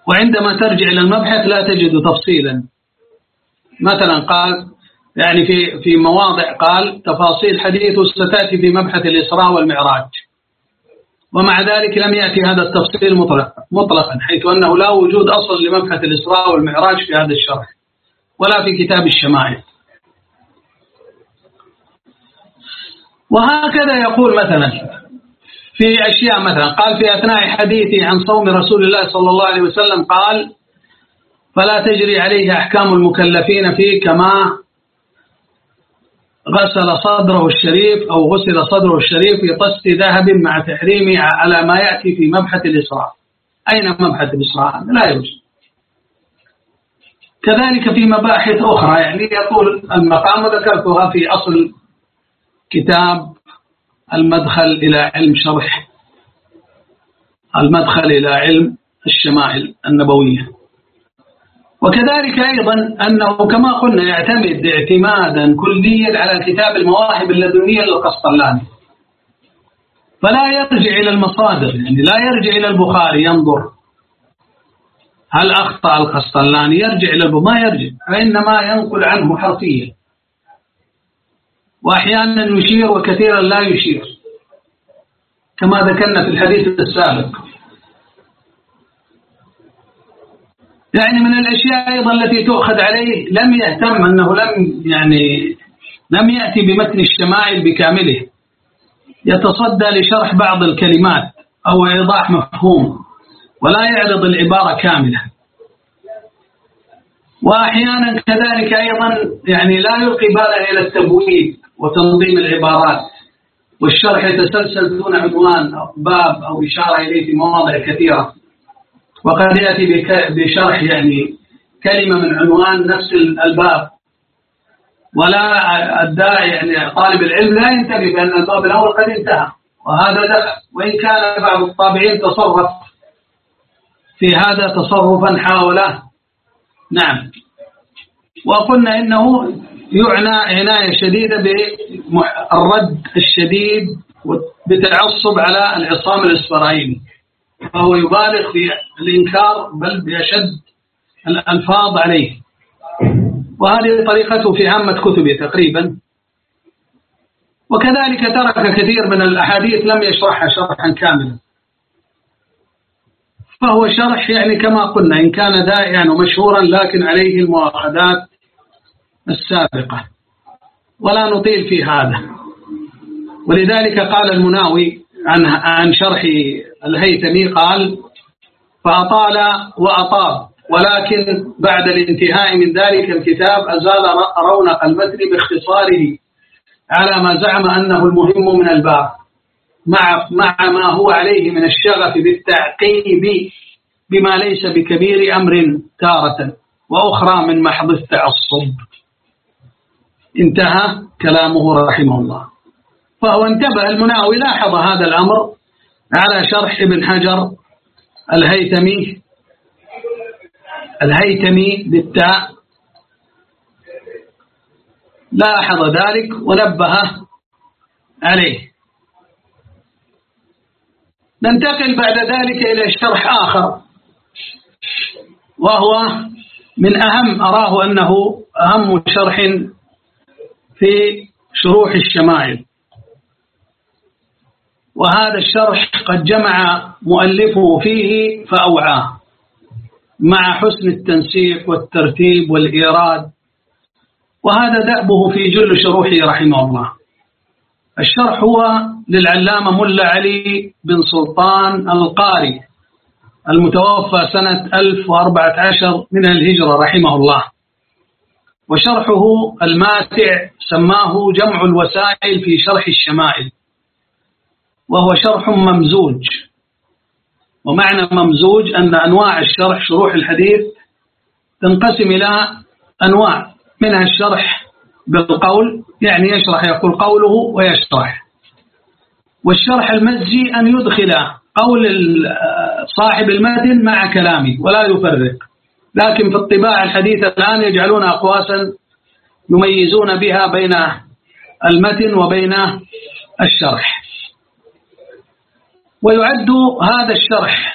وعندما ترجع إلى المبحث لا تجد تفصيلا. مثلا قال يعني في مواضع قال تفاصيل حديث ستأتي في مبحث الإسراء والمعراج، ومع ذلك لم يأتي هذا التفصيل مطلقا، حيث أنه لا وجود أصل لمبحث الإسراء والمعراج في هذا الشرح ولا في كتاب الشمائل. وهكذا يقول مثلا في أشياء، مثلا قال في أثناء حديثه عن صوم رسول الله صلى الله عليه وسلم قال فلا تجري عليه أحكام المكلفين فيه كما غسل صدره الشريف أو غسل صدره الشريف في طست ذهب مع تحريمه على ما يأتي في مبحث الإسراء. أين مبحث الإسراء؟ لا يوجد. كذلك في مباحث أخرى يعني يقول المقام، ذكرتها في أصل كتاب المدخل إلى علم شرح المدخل إلى علم الشمائل النبوية. وكذلك أيضا أنه كما قلنا يعتمد اعتمادا كليا على الكتاب المواهب اللدنية للقسطلاني، فلا يرجع إلى المصادر، يعني لا يرجع إلى البخاري ينظر هل أخطأ القسطلاني، يرجع إلى ما يرجع، فإنما ينقل عنه حرفيا، وأحيانا يشير وكثيرا لا يشير كما ذكرنا في الحديث السابق. يعني من الأشياء أيضا التي تؤخذ عليه لم يهتم أنه لم يأتي بمتن الشمائل بكامله، يتصدى لشرح بعض الكلمات أو إيضاح مفهوم ولا يعرض العبارة كاملة. وأحيانا كذلك أيضا يعني لا يلقي باله إلى التبويب وتنظيم العبارات، والشرح يتسلسل دون عنوان أو باب أو إشارة إليه في مواضع كثيرة، وقد يأتي بشرح يعني كلمة من عنوان نفس الباب، ولا الداعي يعني طالب العلم لا ينتبه بأن الباب الأول قد انتهى وهذا دخل، وإن كان بعض الطابعين تصرف في هذا تصرفا حاوله. نعم. وقلنا إنه يعنى عناية شديدة بالرد الشديد بتعصب على العصام الإسرائيلي، فهو يبالغ في الإنكار بل بأشد الألفاظ عليه، وهذه طريقته في عامة كتبه تقريبا. وكذلك ترك كثير من الأحاديث لم يشرحها شرحا كاملا، فهو شرح يعني كما قلنا إن كان دائعا ومشهورا لكن عليه المؤاخذات السابقة، ولا نطيل في هذا. ولذلك قال المناوي عن شرح الهيثمي قال فأطال وأطاب، ولكن بعد الانتهاء من ذلك الكتاب أزال رونق المتن باختصاره على ما زعم أنه المهم من الباب، مع ما هو عليه من الشغف بالتعقيب بما ليس بكبير أمر تارة، وأخرى من محض التعصب. انتهى كلامه رحمه الله. فهو انتبه المناوي لاحظ هذا الأمر على شرح ابن حجر الهيثمي بالتاء، لاحظ ذلك ونبه عليه. ننتقل بعد ذلك إلى شرح آخر، وهو من أراه أنه أهم شرح في شروح الشمائل، وهذا الشرح قد جمع مؤلفه فيه فأوعاه مع حسن التنسيق والترتيب والإيراد، وهذا دأبه في جل شروحه رحمه الله. الشرح هو للعلامة ملا علي بن سلطان القاري المتوفى سنة 1014 من الهجرة رحمه الله، وشرحه الماتع سماه جمع الوسائل في شرح الشمائل، وهو شرح ممزوج. ومعنى ممزوج أن أنواع الشرح شروح الحديث تنقسم إلى أنواع، منها الشرح بالقول يعني يشرح يقول قوله ويشرح، والشرح المزي أن يدخل قول صاحب المتن مع كلامه ولا يفرق، لكن في الطباعة الحديثة الآن يجعلون أقواسا يميزون بها بين المتن وبين الشرح. ويعد هذا الشرح